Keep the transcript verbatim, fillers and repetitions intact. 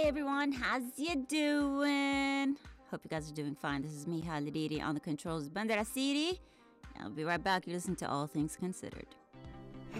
Hey everyone, how's you doing? Hope you guys are doing fine. This is me, Halidiri, on the controls, Bandera City. I'll be right back. You listen to All Things Considered.